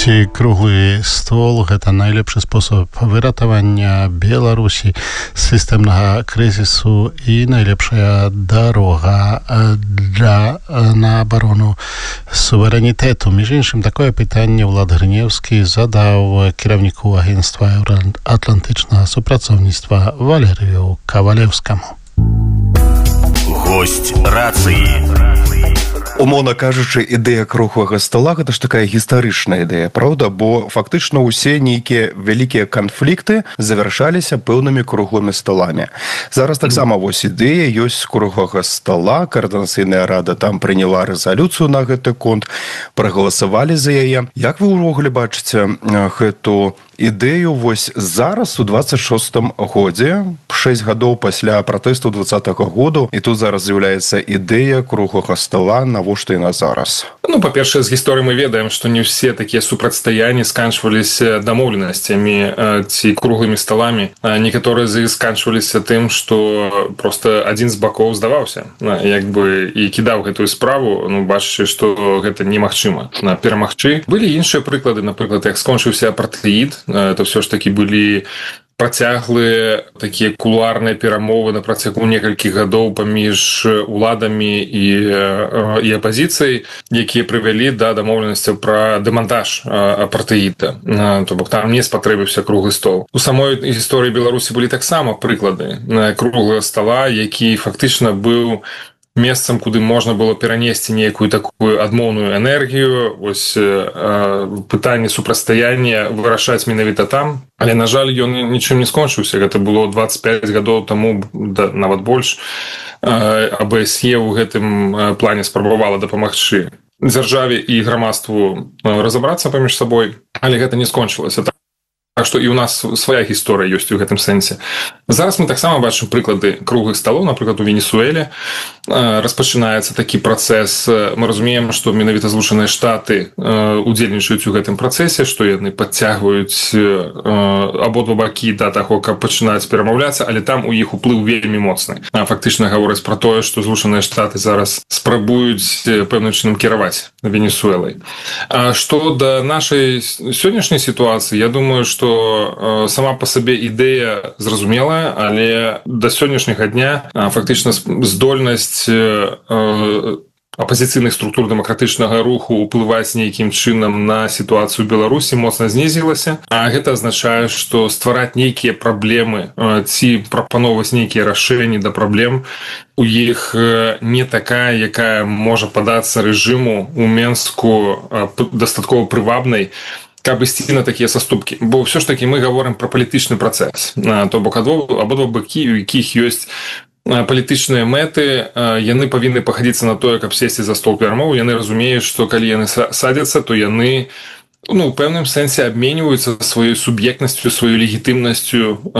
Мінскі круглы стол – гэта найлепшы спосаб выратавання Беларусі з сістэмнага крызісу і найлепшая дарога на абарону суверэнітэту. Між іншым, такое пытанне Влад Грынеўскі задаў кіраўніку агенцтва еўраатлантычнага супрацоўніцтва Валерыю Кавалеўскаму. Госць рацыі. Умоўна кажучы, ідэя круглага стола гэта ж такая гістарычная ідэя, правда? Бо фактычна ўсе нейкія вялікія канфлікты завяршаліся пэўнымі круглымі столамі. Зараз таксама вось ідэя ёсць круглага стола, каардынацыйная рада там прыняла рэзалюцыю на гэты конт, прагаласавалі за яе. Як вы ўвогуле бачыце гэту ідэю вось зараз у 26-м годзе, 6 гадоў пасля пратэсту 20-го году, і тут зараз з'яўляецца ідэя круглага стола, навошта яна зараз? Ну, па-першае, з гісторыі мы ведаем, што не ўсе такія супрацьстаянні сканчваліся дамоўленасцямі ці круглымі сталамі. Некаторыя з іх сканчваліся тым, што проста адзін з бакоў здаваўся, як бы і кідаў гэтую справу, ну, бачачы, што гэта немагчыма перамагчы. Былі іншыя прыклады, напрыклад, як скончыўся апартэід, это все ж таки былі працяглыя такія кулуарныя перамовы на працягу некалькіх гадоў паміж уладамі і апазіцыяй, якія прывялі да дамоўленасцяў пра дэмантаж апартэіда. То бок там не спатрэбіўся круглы стол. У самой гісторыі Беларусі былі таксама прыклады круглага стола, які фактычна быў месцам, куды можна было перанесці нейкую такую адмоўную энергію, ось пытанне супрацьстаяння вырашаць менавіта там. Але, на жаль, ён нічым не скончыўся. Гэта было 25 гадоў таму, нават больш. АБСЕ ў гэтым плане спрабавала дапамагчы дзяржаве і грамадству разабрацца паміж сабой, але гэта не скончылася. Так што і ў нас свая гісторыя ёсць у гэтым сэнсе. Зараз мы таксама бачым прыклады круглых сталоў, напрыклад, у Венесуэле распачынаецца такі працэс. Мы разумеем, што менавіта Злучаныя Штаты удзельнічаюць у гэтым працэсе, што яны падцягваюць абодва бакі да таго, каб пачынаць перамаўляцца, але там у іх уплыў вельмі моцны. Фактычна гавораць пра тое, што Злучаныя Штаты зараз спрабуюць пэўным чынам кіраваць Венесуэлай. Што да нашай сённяшняй сітуацыі, я думаю, што сама па сабе ідэя зразумелая, але да сённяшняга дня фактычна здольнасць апазіцыйных структур дэмакратычнага руху ўплываць нейкім чынам на сітуацыю Беларусі моцна знізілася, а гэта азначае, што ствараць нейкія праблемы ці прапаноўваць нейкія рашэнні да праблем у іх не такая, якая можа падацца рэжыму ў Менску дастаткова прывабнай, каб ісці на такія саступкі. Бо ўсё ж такі мы гаворым пра палітычны працэс. То бок абодва бакі, у якіх ёсць палітычныя мэты, яны павінны пахадзіцца на тое, каб сесці за стол перамоў. Яны разумеюць, што калі яны садзяцца, то яны у пэўным сэнсе абменьваюцца сваёй суб'ектнасцю, сваёй легітымнасцю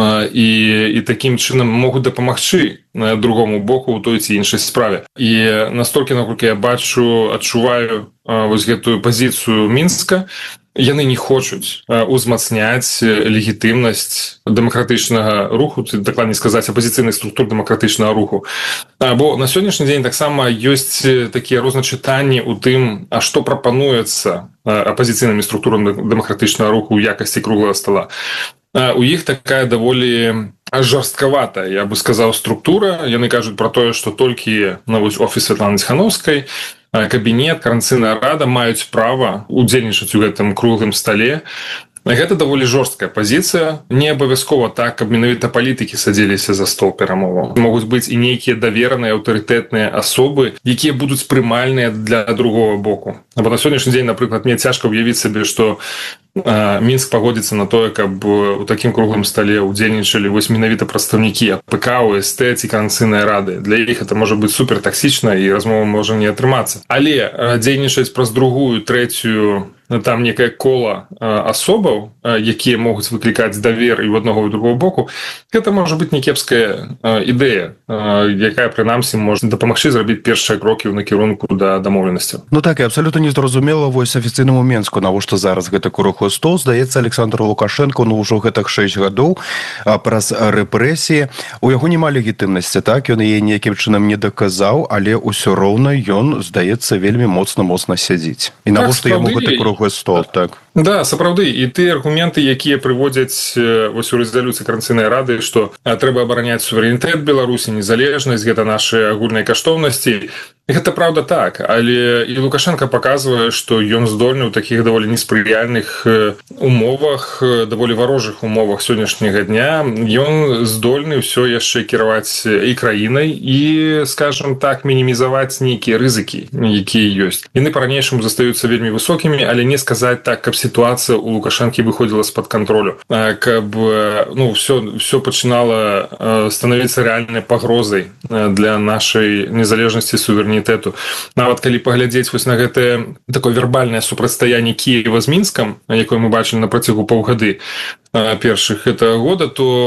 і такім чынам могуць дапамагчы другому боку ў той ці іншай справе. І настолькі, наколькі я бачу, адчуваю вось гэтую пазіцыю Мінска, яны не хочуць узмацняць легітымнасць дэмакратычнага руху, дакладней сказаць, апазіцыйных структур дэмакратычнага руху. Бо на сённяшні дзень таксама ёсць такія розначытанні ў тым, а што прапануецца апазіцыйнымі структурамі дэмакратычнага руху ў якасці круглага стола. У іх такая даволі жорсткаватая, я бы сказаў, структура. Яны кажуць пра тое, што толькі офіс Святланы Ціханаўскай, кабінет, Коордынацыйная рада маюць права удзельнічаць у гэтым круглым стале. Гэта даволі жорсткая пазіцыя. Не абавязкова так, каб менавіта палітыкі садзеліся за стол перамоваў. Могуць быць і нейкія давераныя, аўтарытэтныя асобы, якія будуць прымальныя для другого боку. Бо на сённяшні дзень, напрыклад, мне цяжка ўявіць сабе, што Мінск пагодзіцца на тое, каб у такім круглым стале удзельнічалі вось менавіта прадстаўнікі АПК, ОСТ ці Коордынацыйнай рады. Для іх это можа быць супертаксічна і размова можа не атрымацца. Але дзейнічаць праз другую, трэцюю, там некае кола асобаў, якія могуць выклікаць давер і ў аднаго і другого боку, гэта можа быць някепская ідэя, якая прынамсі можа дапамагчы зрабіць першыя крокі ў накірунку да дамоўленасцяў. Ну так, і абсалютна незразумела вось афіцыйнаму Менску, навошта зараз гэта круглы круглы стол, здаецца, Александр Лукашенко, ўжо гэтых 6 гадоў праз рэпрэсіі. У яго няма легітымнасці, так? Ён яе нейкім чынам не даказаў, але ўсё роўна ён, здаецца, вельмі моцна сядзіць. І навошта яму гэты круглы стол, так? Да, сапраўды, і тыя аргументы, якія прыводзяць вось у рэзалюцыі Координацыйнай рады, што трэба абараняць суверэнітэт Беларусі, незалежнасць, гэта наши агульныя каштоўнасці. Гэта правда так, але і Лукашенко паказвае, што ён здольны ў такіх даволі неспрыяльных умовах, даволі варожых умовах сённяшняга дня, ён здольны ўсё яшчэ кіраваць і краінай і, скажем так, мінімізаваць нейкія рызыкі, якія ёсць. Яны па-ранейшаму застаюцца вельмі высокімі, але не сказаць так, каб ситуация у Лукашенко выходила из-под контроля, как все начинало становиться реальной погрозой для нашей незалежности, суверенитету. Нават калі паглядзець вось на гэтае такое вербальнае супрацьстаянне Киева з Мінскам, якое мы бачылі на працягу паўгады першых этого года,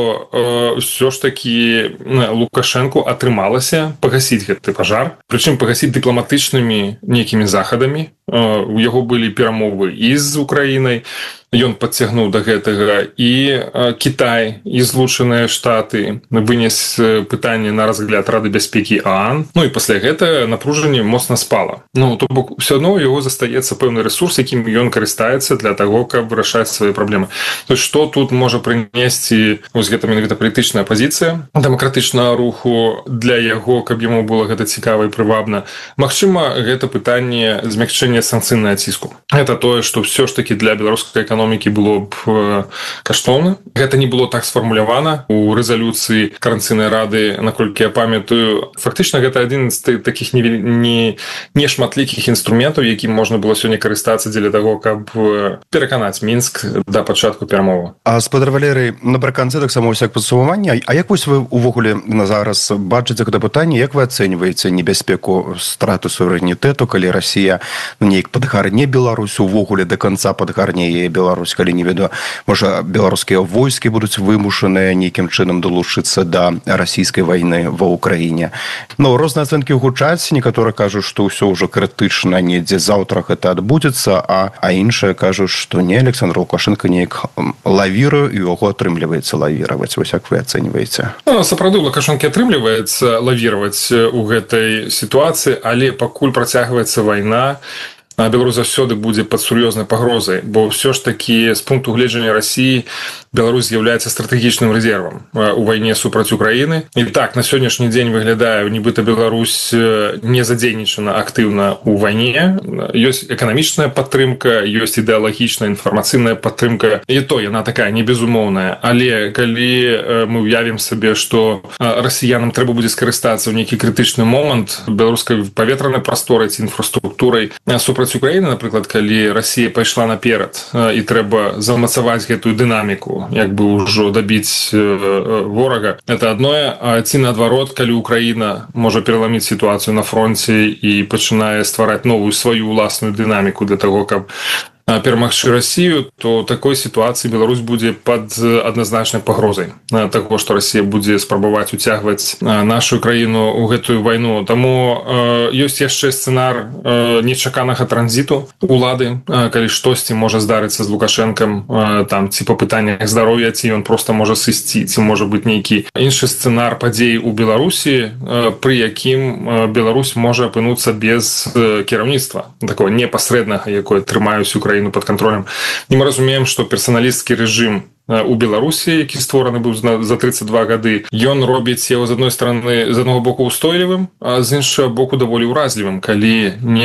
то все ж таки Лукашенко атрымалася пагасіць гэты пажар, прычым пагасіць дыпламатычнымі нейкімі захадамі. У яго былі перамовы і з Украінай, ён падцягнуў да гэтага, і Кітай, і Злучаныя Штаты вынес пытанне на разгляд Рады бяспекі ААН. Ну і пасля гэтага напружанне моцна спала. Ну, то бок, все адно у яго застаецца пэўны ресурс, якім ён карыстаецца для таго, каб вырашаць свае праблемы. То есть, што тут можа прынесці вось гэта менавіта палітычная пазіцыя дэмакратычнага руху для яго, каб яму было гэта цікава і прывабна? Магчыма, гэта пытанне змякчэння санкцыйнага ціску. Гэта тое, што все ж таки для беларускай эканомікі было б каштоўна. Гэта не было так сфармулявана у рэзалюцыі Координацыйнай рады, наколькі я памятаю. Фактычна гэта адзін з такіх не шматлікіх інструментаў, якім можна было сёння карыстацца дзеля таго, каб пераканаць Мінск да пачатку перамоваў. А спадар Валерый, напрыканцы таксама ўсяк падсумавання. А як вось вы увогуле на зараз бачыце гэта пытанне, як вы ацэньваеце небяспеку страты суверэнітэту, калі Расія неяк падгарне Беларусь, увогуле да канца падгарне яе Беларусь, калі не ведаю, можа беларускія войскі будуць вымушаныя нейкім чынам далучыцца да расійскай вайны ва Ўкраіне. Ну, розныя ацэнкі гучаць, некаторыя кажуць, што ўсё ўжо крытычна, недзе заўтра гэта адбудзецца, а іншыя кажуць, што не, Александр Лукашенко неяк лавіруе, і яго атрымліваецца лавіраваць. Вось як вы ацэньваеце? Сапраўды Лукашенко атрымліваецца лавіраваць у гэтай сітуацыі, але пакуль працягваецца вайна, Беларусь заўсёды будзе пад сур'ёзнай пагрозай, бо ўсё ж такі з пункту гледжання Расіі Беларусь з'яўляецца стратэгічным рэзервам у вайне супраць Украіны. І так, на сённяшні дзень выглядае, нібыта Беларусь не задзейнічана актыўна ў вайне. Ёсць эканамічная падтрымка, ёсць ідэалагічная інфармацыйная падтрымка, і то яна такая не безумоўная. Але калі мы ўявім сабе, што расіянам трэба будзе скарыстацца ў нейкі крытычны момант беларускай паветранай прасторай ці інфраструктурай супраць Украіны, напрыклад, калі Расія пайшла наперад і трэба замацаваць гэтую дынаміку, як бы ўжо дабіць ворага. Это адное, а ці наадварот, калі Украіна можа пераламіць сітуацыю на фронце і пачынае ствараць новую сваю ўласную дынаміку для таго, каб перамагчы Расію, то такой сітуацыі Беларусь будзе пад адназначнай пагрозай таго, што Расія будзе спрабаваць уцягваць нашу краіну ў гэтую вайну. Таму ёсць яшчэ сцэнар нечаканага транзіту улады, калі штосьці можа здарыцца з Лукашэнкам, там ці па пытаннях здароўя, ці ён проста можа сысці, ці можа быць нейкі іншы сцэнар падзей у Беларусі, пры якім Беларусь можа апынуцца без кіраўніцтва такого непасрэднага, якое трымаюць Украіну под контролем. І мы разумеем, што персаналісцкі рэжым у Беларусі, які створаны быў за 32 гады, ён робіць яго з адной стороны, з аднаго боку устойлівым, а з іншага боку даволі ўразлівым, калі не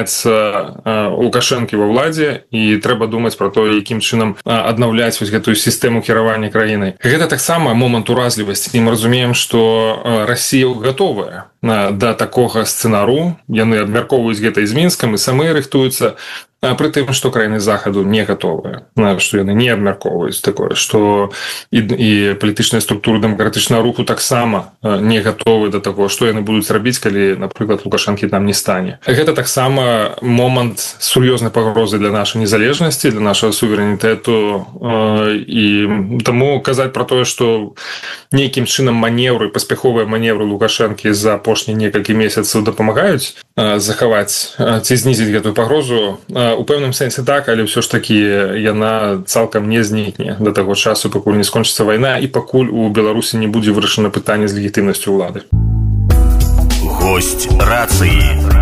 апынаецца Лукашэнкі ва ўладзе, і трэба думаць пра то, якім чынам аднаўляць вось гэтую сістэму кіравання краінай. Гэта таксама момант уразлівасці. І мы разумеем, што Расія гатовая да такога сцэнару, яны абмяркоўваюць гэта і з Мінскам, і самі рыхтуюцца, пры тым, што краіны захаду не гатовыя, што яны не абмяркоўваюць такое, што і палітычныя структуры дэмакратычнага руху таксама не гатовы да таго, што яны будуць рабіць, калі, напрыклад, Лукашэнкі там не стане. Гэта таксама момант сур'ёзнай пагрозы для нашай незалежнасці, для нашага суверэнітэту, і таму казаць пра тое, што нейкім чынам маневры, паспяховыя маневры Лукашэнкі за апошнія некалькі месяцаў дапамагаюць захаваць ці знізіць гэтую пагрозу? У пэўным сэнсе так, але ўсё ж такі яна цалкам не знікне да таго часу, пакуль не скончыцца вайна і пакуль у Беларусі не будзе вырашана пытанне з легітымнасцю ўлады. Гость рацыі.